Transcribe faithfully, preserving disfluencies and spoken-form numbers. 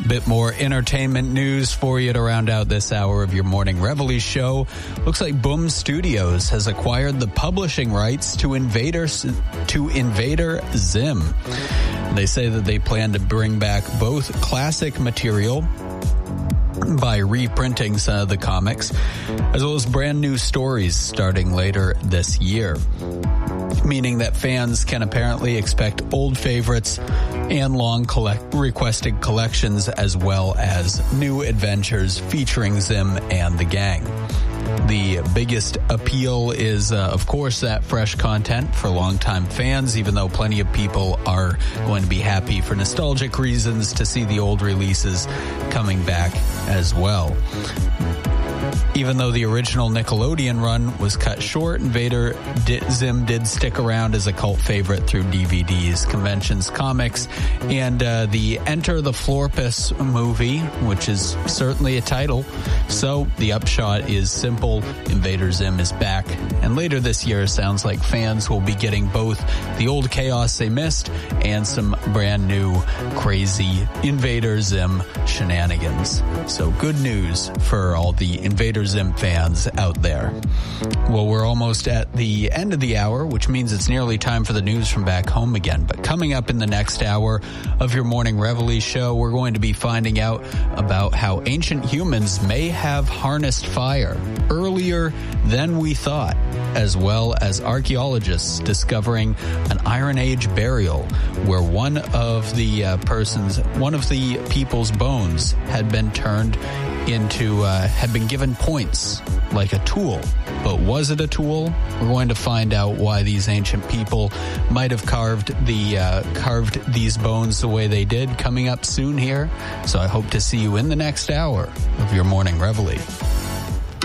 Bit more entertainment news for you to round out this hour of your Morning Reveille show. Looks like Boom Studios has acquired the publishing rights to Invader to Invader Zim. They say that they plan to bring back both classic material by reprinting some of the comics, as well as brand new stories starting later this year. Meaning that fans can apparently expect old favorites and long collect- requested collections, as well as new adventures featuring Zim and the gang. The biggest appeal is, uh, of course, that fresh content for longtime fans, even though plenty of people are going to be happy for nostalgic reasons to see the old releases coming back as well. Even though the original Nickelodeon run was cut short, Invader Zim did stick around as a cult favorite through D V Ds, conventions, comics, and uh, the Enter the Florpus movie, which is certainly a title. So the upshot is simple. Invader Zim is back. And later this year, sounds like fans will be getting both the old chaos they missed and some brand new crazy Invader Zim shenanigans. So good news for all the Invader Zim fans out there. Well, we're almost at the end of the hour, which means it's nearly time for the news from back home again. But coming up in the next hour of your Morning Reveille show, we're going to be finding out about how ancient humans may have harnessed fire earlier than we thought, as well as archaeologists discovering an Iron Age burial where one of the uh, persons, one of the people's bones had been turned into, uh, had been given points like a tool. But was it a tool? We're going to find out why these ancient people might have carved the uh, carved these bones the way they did, coming up soon here. So I hope to see you in the next hour of your Morning Reveille.